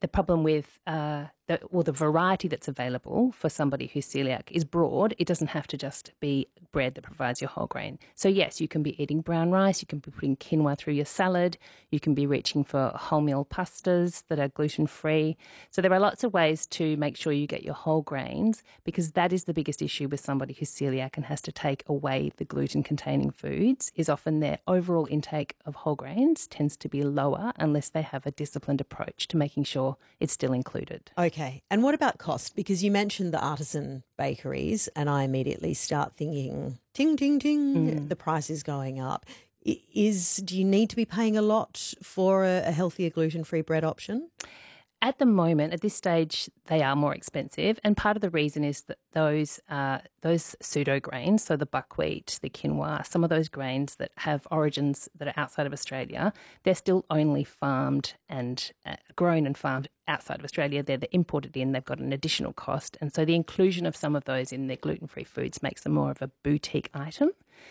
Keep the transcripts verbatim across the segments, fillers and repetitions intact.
the problem with uh, the, well, the variety that's available for somebody who's celiac is broad. It doesn't have to just be bread that provides your whole grain. So yes, you can be eating brown rice, you can be putting quinoa through your salad, you can be reaching for wholemeal pastas that are gluten-free. So there are lots of ways to make sure you get your whole grains, because that is the biggest issue with somebody who's celiac and has to take away the gluten-containing foods, is often their overall intake of whole grains tends to be lower unless they have a disciplined approach to making sure it's still included. Okay. And what about cost? Because you mentioned the artisan bakeries and I immediately start thinking, ting, ting, ting, mm. the price is going up. Is Do you need to be paying a lot for a, a healthier gluten-free bread option? At the moment, at this stage, they are more expensive, and part of the reason is that those uh, those pseudo grains, so the buckwheat, the quinoa, some of those grains that have origins that are outside of Australia, they're still only farmed and uh, grown and farmed outside of Australia. They're, they're imported in, they've got an additional cost, and so the inclusion of some of those in their gluten-free foods makes them more of a boutique item.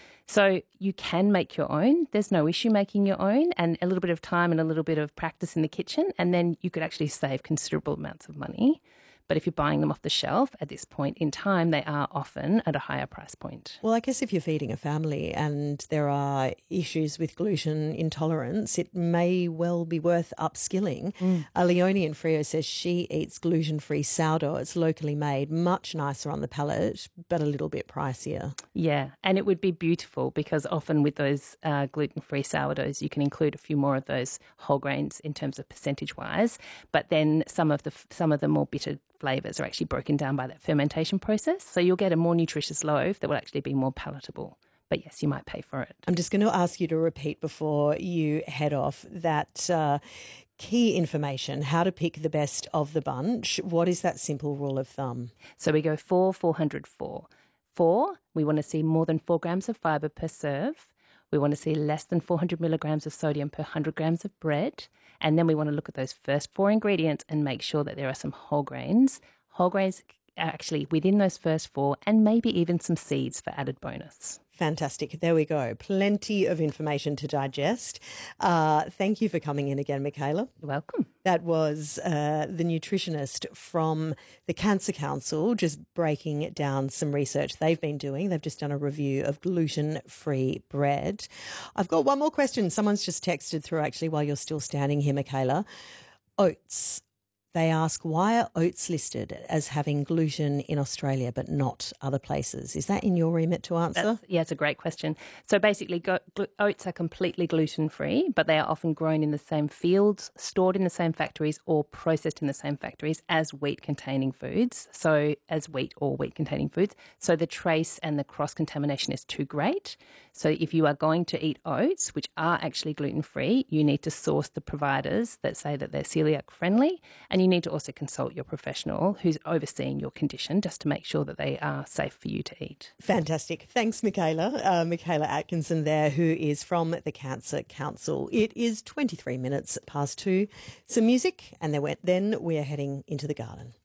So you can make your own. There's no issue making your own, and a little bit of time and a little bit of practice in the kitchen, and then you could actually save considerable amounts of money. But if you're buying them off the shelf at this point in time, they are often at a higher price point. Well, I guess if you're feeding a family and there are issues with gluten intolerance, it may well be worth upskilling. Mm. Uh, Leonie in Freo says she eats gluten-free sourdough. It's locally made, much nicer on the palate, but a little bit pricier. Yeah, and it would be beautiful because often with those uh, gluten-free sourdoughs, you can include a few more of those whole grains in terms of percentage-wise, but then some of the some of the more bitter flavours are actually broken down by that fermentation process. So you'll get a more nutritious loaf that will actually be more palatable. But yes, you might pay for it. I'm just going to ask you to repeat before you head off that uh, key information, how to pick the best of the bunch. What is that simple rule of thumb? So we go four, four hundred, four. Four, we want to see more than four grams of fibre per serve. We want to see less than four hundred milligrams of sodium per one hundred grams of bread. And then we want to look at those first four ingredients and make sure that there are some whole grains. Whole grains are actually within those first four, and maybe even some seeds for added bonus. Fantastic. There we go. Plenty of information to digest. Uh, thank you for coming in again, Michaela. You're welcome. That was uh, the nutritionist from the Cancer Council, just breaking down some research they've been doing. They've just done a review of gluten-free bread. I've got one more question. Someone's just texted through actually while you're still standing here, Michaela. Oats. They ask, why are oats listed as having gluten in Australia but not other places? Is that in your remit to answer? That's, yeah, it's a great question. So basically, go, gl- oats are completely gluten-free, but they are often grown in the same fields, stored in the same factories, or processed in the same factories as wheat-containing foods, so as wheat or wheat-containing foods. So the trace and the cross-contamination is too great. So if you are going to eat oats, which are actually gluten-free, you need to source the providers that say that they're celiac-friendly, and you need to also consult your professional who's overseeing your condition just to make sure that they are safe for you to eat. Fantastic. Thanks, Michaela. Uh, Michaela Atkinson there, who is from the Cancer Council. It is twenty-three minutes past two. Some music, and then we're, then we're heading into the garden.